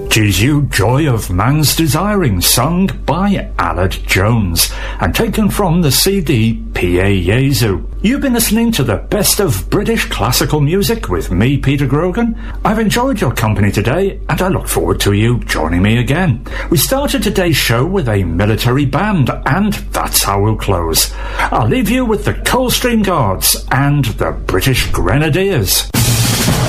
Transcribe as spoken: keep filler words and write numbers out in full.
'Tis You, Joy of Man's Desiring, sung by Aled Jones, and taken from the C D P A Jesu. You've been listening to the best of British classical music with me, Peter Grogan. I've enjoyed your company today, and I look forward to you joining me again. We started today's show with a military band, and that's how we'll close. I'll leave you with the Coldstream Guards and the British Grenadiers.